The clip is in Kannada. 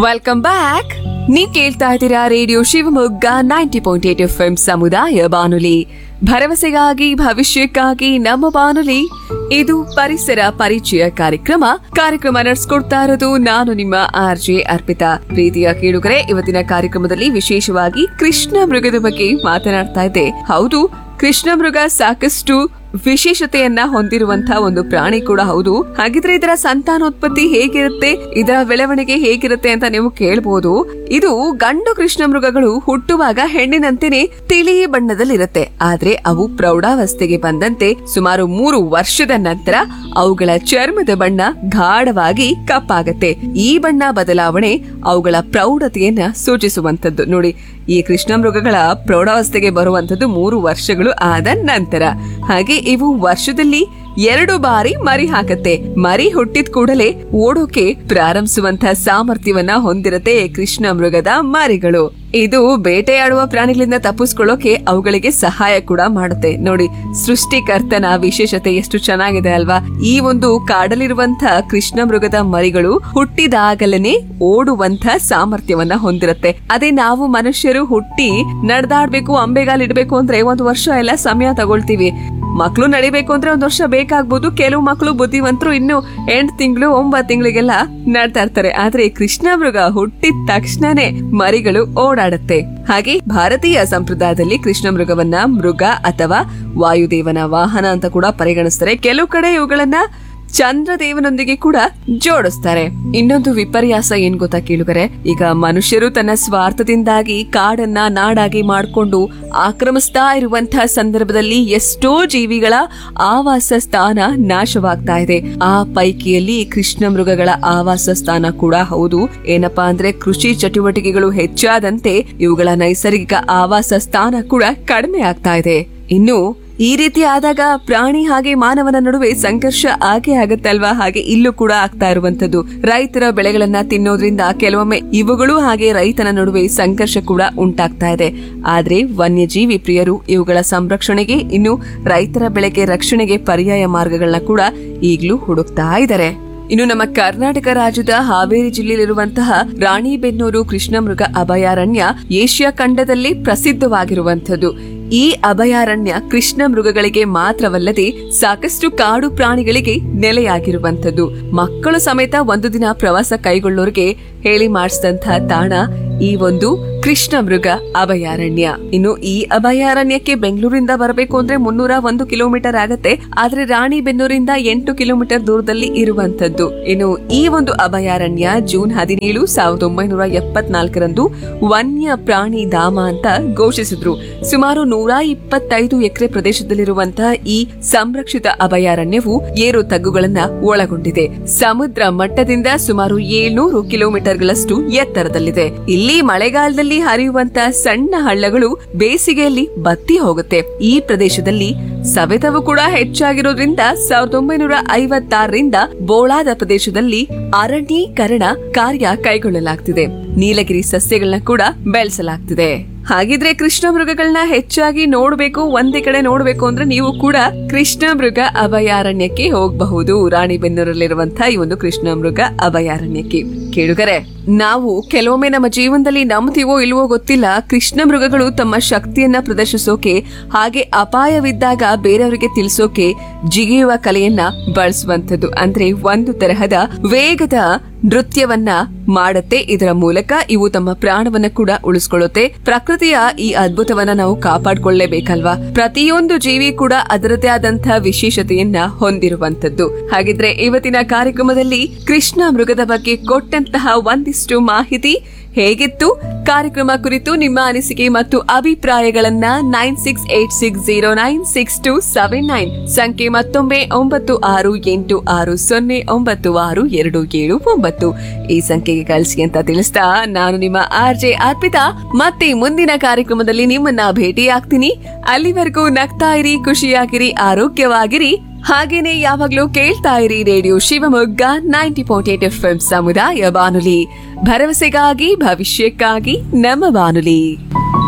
Welcome back. ನೀವ್ ಕೇಳ್ತಾ ಇದ್ದೀರಾ ರೇಡಿಯೋ ಶಿವಮೊಗ್ಗ 90.8 FM ಸಮುದಾಯ ಬಾನುಲಿ, ಭರವಸೆಗಾಗಿ ಭವಿಷ್ಯಕ್ಕಾಗಿ ನಮ್ಮ ಬಾನುಲಿ. ಇದು ಪರಿಸರ ಪರಿಚಯ ಕಾರ್ಯಕ್ರಮ ನಡೆಸ್ಕೊಡ್ತಾ ಇರೋದು ನಾನು ನಿಮ್ಮ RJ ಅರ್ಪಿತಾ. ಪ್ರೀತಿಯ ಕೇಳುಗರೆ, ಇವತ್ತಿನ ಕಾರ್ಯಕ್ರಮದಲ್ಲಿ ವಿಶೇಷವಾಗಿ ಕೃಷ್ಣ ಮೃಗದ ಬಗ್ಗೆ ಮಾತನಾಡ್ತಾ ಇದ್ದೆ. ಹೌದು, ಕೃಷ್ಣ ಮೃಗ ಸಾಕಷ್ಟು ವಿಶೇಷತೆಯನ್ನ ಹೊಂದಿರುವಂತಹ ಒಂದು ಪ್ರಾಣಿ ಕೂಡ ಹೌದು. ಹಾಗಿದ್ರೆ ಇದರ ಸಂತಾನೋತ್ಪತ್ತಿ ಹೇಗಿರುತ್ತೆ, ಇದರ ಬೆಳವಣಿಗೆ ಹೇಗಿರುತ್ತೆ ಅಂತ ನೀವು ಕೇಳಬಹುದು. ಇದು ಗಂಡು ಕೃಷ್ಣ ಮೃಗಗಳು ಹುಟ್ಟುವಾಗ ಹೆಣ್ಣಿನಂತೆನೆ ತಿಳಿ ಬಣ್ಣದಲ್ಲಿರುತ್ತೆ. ಆದ್ರೆ ಅವು ಪ್ರೌಢಾವಸ್ಥೆಗೆ ಬಂದಂತೆ ಸುಮಾರು 3 ವರ್ಷದ ನಂತರ ಅವುಗಳ ಚರ್ಮದ ಬಣ್ಣ ಗಾಢವಾಗಿ ಕಪ್ಪಾಗತ್ತೆ. ಈ ಬಣ್ಣ ಬದಲಾವಣೆ ಅವುಗಳ ಪ್ರೌಢತೆಯನ್ನ ಸೂಚಿಸುವಂತದ್ದು. ನೋಡಿ, ಈ ಕೃಷ್ಣ ಮೃಗಗಳ ಪ್ರೌಢಾವಸ್ಥೆಗೆ ಬರುವಂತದ್ದು 3 ವರ್ಷಗಳು ಆದ ನಂತರ. ಹಾಗೆ ಇವು ವರ್ಷದಲ್ಲಿ 2 ಬಾರಿ ಮರಿ ಹಾಕತ್ತೆ. ಮರಿ ಹುಟ್ಟಿದ ಕೂಡಲೇ ಓಡೋಕೆ ಪ್ರಾರಂಭಿಸುವಂತಹ ಸಾಮರ್ಥ್ಯವನ್ನ ಹೊಂದಿರತ್ತೆ ಕೃಷ್ಣ ಮೃಗದ ಮರಿಗಳು. ಇದು ಬೇಟೆಯಾಡುವ ಪ್ರಾಣಿಗಳಿಂದ ತಪ್ಪಿಸ್ಕೊಳ್ಳೋಕೆ ಅವುಗಳಿಗೆ ಸಹಾಯ ಕೂಡ ಮಾಡುತ್ತೆ. ನೋಡಿ, ಸೃಷ್ಟಿಕರ್ತನ ವಿಶೇಷತೆ ಎಷ್ಟು ಚೆನ್ನಾಗಿದೆ ಅಲ್ವಾ. ಈ ಒಂದು ಕಾಡಲಿರುವಂತಹ ಕೃಷ್ಣ ಮೃಗದ ಮರಿಗಳು ಹುಟ್ಟಿದಾಗಲೇ ಓಡುವಂತ ಸಾಮರ್ಥ್ಯವನ್ನ ಹೊಂದಿರುತ್ತೆ. ಅದೇ ನಾವು ಮನುಷ್ಯರು ಹುಟ್ಟಿ ನಡೆದಾಡ್ಬೇಕು, ಅಂಬೆಗಾಲಿಡ್ಬೇಕು ಅಂದ್ರೆ 1 ವರ್ಷ ಎಲ್ಲ ಸಮಯ ತಗೊಳ್ತೀವಿ. ಮಕ್ಳು ನಡಿಬೇಕು ಅಂದ್ರೆ 1 ವರ್ಷ ಬೇಕಾಗ್ಬೋದು. ಕೆಲವು ಮಕ್ಳು ಬುದ್ಧಿವಂತರು ಇನ್ನು 8 ತಿಂಗಳು 9 ತಿಂಗಳಿಗೆಲ್ಲ ನಡ್ತಾ ಇರ್ತಾರೆ. ಆದ್ರೆ ಕೃಷ್ಣ ಮೃಗ ಹುಟ್ಟಿದ ತಕ್ಷಣನೇ ಮರಿಗಳು ಓಡಾಡುತ್ತೆ. ಹಾಗೆ ಭಾರತೀಯ ಸಂಪ್ರದಾಯದಲ್ಲಿ ಕೃಷ್ಣ ಮೃಗವನ್ನ ಮೃಗ ಅಥವಾ ವಾಯುದೇವನ ವಾಹನ ಅಂತ ಕೂಡ ಪರಿಗಣಿಸ್ತಾರೆ. ಕೆಲವು ಕಡೆ ಇವುಗಳನ್ನ ಚಂದ್ರದೇವನೊಂದಿಗೆ ಕೂಡ ಜೋಡಿಸ್ತಾರೆ. ಇನ್ನೊಂದು ವಿಪರ್ಯಾಸ ಏನ್ ಗೊತ್ತಾ ಕೇಳುಗರೆ, ಈಗ ಮನುಷ್ಯರು ತನ್ನ ಸ್ವಾರ್ಥದಿಂದಾಗಿ ಕಾಡನ್ನ ನಾಡಾಗಿ ಮಾಡಿಕೊಂಡು ಆಕ್ರಮಿಸ್ತಾ ಇರುವಂತಹ ಸಂದರ್ಭದಲ್ಲಿ ಎಷ್ಟೋ ಜೀವಿಗಳ ಆವಾಸ ಸ್ಥಾನ ನಾಶವಾಗ್ತಾ ಇದೆ. ಆ ಪೈಕಿಯಲ್ಲಿ ಕೃಷ್ಣ ಮೃಗಗಳ ಆವಾಸ ಸ್ಥಾನ ಕೂಡ ಹೌದು. ಏನಪ್ಪಾ ಅಂದ್ರೆ, ಕೃಷಿ ಚಟುವಟಿಕೆಗಳು ಹೆಚ್ಚಾದಂತೆ ಇವುಗಳ ನೈಸರ್ಗಿಕ ಆವಾಸ ಸ್ಥಾನ ಕೂಡ ಕಡಿಮೆ ಆಗ್ತಾ ಇದೆ. ಇನ್ನು ಈ ರೀತಿ ಆದಾಗ ಪ್ರಾಣಿ ಹಾಗೆ ಮಾನವನ ನಡುವೆ ಸಂಘರ್ಷ ಆಗೇ ಆಗತ್ತಲ್ವಾ. ಹಾಗೆ ಇಲ್ಲೂ ಕೂಡ ಆಗ್ತಾ ಇರುವಂತದ್ದು. ರೈತರ ಬೆಳೆಗಳನ್ನ ತಿನ್ನೋದ್ರಿಂದ ಕೆಲವೊಮ್ಮೆ ಇವುಗಳು ಹಾಗೆ ರೈತನ ನಡುವೆ ಸಂಘರ್ಷ ಕೂಡ ಉಂಟಾಗ್ತಾ ಇದೆ. ಆದ್ರೆ ವನ್ಯಜೀವಿ ಪ್ರಿಯರು ಇವುಗಳ ಸಂರಕ್ಷಣೆಗೆ, ಇನ್ನು ರೈತರ ಬೆಳೆಗೆ ರಕ್ಷಣೆಗೆ ಪರ್ಯಾಯ ಮಾರ್ಗಗಳನ್ನ ಕೂಡ ಈಗ್ಲೂ ಹುಡುಕ್ತಾ ಇದ್ದಾರೆ. ಇನ್ನು ನಮ್ಮ ಕರ್ನಾಟಕ ರಾಜ್ಯದ ಹಾವೇರಿ ಜಿಲ್ಲೆಯಲ್ಲಿರುವಂತಹ ರಾಣಿಬೆನ್ನೂರು ಕೃಷ್ಣ ಮೃಗ ಅಭಯಾರಣ್ಯ ಏಷ್ಯಾ ಖಂಡದಲ್ಲಿ ಪ್ರಸಿದ್ಧವಾಗಿರುವಂತದ್ದು. ಈ ಅಭಯಾರಣ್ಯ ಕೃಷ್ಣ ಮೃಗಗಳಿಗೆ ಮಾತ್ರವಲ್ಲದೆ ಸಾಕಷ್ಟು ಕಾಡು ಪ್ರಾಣಿಗಳಿಗೆ ನೆಲೆಯಾಗಿರುವಂತದ್ದು. ಮಕ್ಕಳು ಸಮೇತ ಒಂದು ದಿನ ಪ್ರವಾಸ ಕೈಗೊಳ್ಳೋರಿಗೆ ಹೇಳಿ ಮಾಡಿಸಿದಂತಹ ತಾಣ ಈ ಒಂದು ಕೃಷ್ಣ ಮೃಗ ಅಭಯಾರಣ್ಯ. ಇನ್ನು ಈ ಅಭಯಾರಣ್ಯಕ್ಕೆ ಬೆಂಗಳೂರಿಂದ ಬರಬೇಕು ಅಂದ್ರೆ 301 ಕಿಲೋಮೀಟರ್ ಆಗತ್ತೆ. ಆದ್ರೆ ರಾಣಿಬೆನ್ನೂರಿಂದ 8 ಕಿಲೋಮೀಟರ್ ದೂರದಲ್ಲಿ ಇರುವಂತದ್ದು. ಇನ್ನು ಈ ಒಂದು ಅಭಯಾರಣ್ಯ ಜೂನ್ 17, 1974ರಂದು ವನ್ಯ ಪ್ರಾಣಿ ಧಾಮ ಅಂತ ಘೋಷಿಸಿದ್ರು. ಸುಮಾರು 125 ಎಕರೆ ಪ್ರದೇಶದಲ್ಲಿರುವಂತಹ ಈ ಸಂರಕ್ಷಿತ ಅಭಯಾರಣ್ಯವು ಏರು ತಗ್ಗುಗಳನ್ನ ಒಳಗೊಂಡಿದೆ. ಸಮುದ್ರ ಮಟ್ಟದಿಂದ ಸುಮಾರು 700 ಕಿಲೋಮೀಟರ್ಗಳಷ್ಟು ಎತ್ತರದಲ್ಲಿದೆ. ಇಲ್ಲಿ ಮಳೆಗಾಲದಲ್ಲಿ ಹರಿಯುವಂತಹ ಸಣ್ಣ ಹಳ್ಳಗಳು ಬೇಸಿಗೆಯಲ್ಲಿ ಬತ್ತಿ ಹೋಗುತ್ತೆ. ಈ ಪ್ರದೇಶದಲ್ಲಿ ಸವೆತವು ಕೂಡ ಹೆಚ್ಚಾಗಿರೋದ್ರಿಂದ 1956ರಿಂದ ಬೋಳಾದ ಪ್ರದೇಶದಲ್ಲಿ ಅರಣ್ಯೀಕರಣ ಕಾರ್ಯ ಕೈಗೊಳ್ಳಲಾಗ್ತಿದೆ. ನೀಲಗಿರಿ ಸಸ್ಯಗಳನ್ನ ಕೂಡ ಬೆಳೆಸಲಾಗ್ತಿದೆ. ಹಾಗಿದ್ರೆ ಕೃಷ್ಣ ಮೃಗಗಳನ್ನ ಹೆಚ್ಚಾಗಿ ನೋಡ್ಬೇಕು, ಒಂದೇ ಕಡೆ ನೋಡ್ಬೇಕು ಅಂದ್ರೆ ನೀವು ಕೂಡ ಕೃಷ್ಣ ಮೃಗ ಅಭಯಾರಣ್ಯಕ್ಕೆ ಹೋಗಬಹುದು. ರಾಣಿಬೆನ್ನೂರಲ್ಲಿರುವಂತಹ ಈ ಒಂದು ಕೃಷ್ಣ ಮೃಗ ಅಭಯಾರಣ್ಯಕ್ಕೆ. ಕೇಳುಗರೆ, ನಾವು ಕೆಲವೊಮ್ಮೆ ನಮ್ಮ ಜೀವನದಲ್ಲಿ ನಂಬ್ತೀವೋ ಇಲ್ವೋ ಗೊತ್ತಿಲ್ಲ, ಕೃಷ್ಣ ಮೃಗಗಳು ತಮ್ಮ ಶಕ್ತಿಯನ್ನ ಪ್ರದರ್ಶಿಸೋಕೆ ಹಾಗೆ ಅಪಾಯವಿದ್ದಾಗ ಬೇರೆಯವರಿಗೆ ತಿಳಿಸೋಕೆ ಜಿಗಿಯುವ ಕಲೆಯನ್ನ ಬಳಸುವಂತದ್ದು. ಅಂದ್ರೆ ಒಂದು ತರಹದ ವೇಗದ ನೃತ್ಯವನ್ನ ಮಾಡುತ್ತೆ. ಇದರ ಮೂಲಕ ಇವು ತಮ್ಮ ಪ್ರಾಣವನ್ನ ಕೂಡ ಉಳಿಸ್ಕೊಳ್ಳುತ್ತೆ. ಪ್ರಕೃತಿಯ ಈ ಅದ್ಭುತವನ್ನ ನಾವು ಕಾಪಾಡಿಕೊಳ್ಳಲೇಬೇಕಲ್ವಾ. ಪ್ರತಿಯೊಂದು ಜೀವಿ ಕೂಡ ಅದರದೇ ಆದಂತಹ ವಿಶೇಷತೆಯನ್ನ ಹೊಂದಿರುವಂತದ್ದು. ಹಾಗಿದ್ರೆ ಇವತ್ತಿನ ಕಾರ್ಯಕ್ರಮದಲ್ಲಿ ಕೃಷ್ಣ ಮೃಗದ ಬಗ್ಗೆ ಕೊಟ್ಟಂತಹ ಒಂದಿಷ್ಟು ಮಾಹಿತಿ ಹೇಗಿತ್ತು? ಕಾರ್ಯಕ್ರಮ ಕುರಿತು ನಿಮ್ಮ ಅನಿಸಿಕೆ ಮತ್ತು ಅಭಿಪ್ರಾಯಗಳನ್ನ 9686096279 ಸಂಖ್ಯೆ ಮತ್ತೊಮ್ಮೆ 9686096279 ಈ ಸಂಖ್ಯೆಗೆ ಕಳಿಸಿ ಅಂತ ತಿಳಿಸ್ತಾ ನಾನು ನಿಮ್ಮ RJ ಅರ್ಪಿತಾ ಮತ್ತೆ ಮುಂದಿನ ಕಾರ್ಯಕ್ರಮದಲ್ಲಿ ನಿಮ್ಮನ್ನ ಭೇಟಿಯಾಗ್ತೀನಿ. ಅಲ್ಲಿವರೆಗೂ ನಗ್ತಾ ಇರಿ, ಖುಷಿಯಾಗಿರಿ, ಆರೋಗ್ಯವಾಗಿರಿ. ಹಾಗೇನೆ ಯಾವಾಗ್ಲೂ ಕೇಳ್ತಾ ಇರಿ ರೇಡಿಯೋ ಶಿವಮೊಗ್ಗ 90.8 FM ಸಮುದಾಯ ಬಾನುಲಿ, ಭರವಸೆಗಾಗಿ ಭವಿಷ್ಯಕ್ಕಾಗಿ ನಮ್ಮ ಬಾನುಲಿ.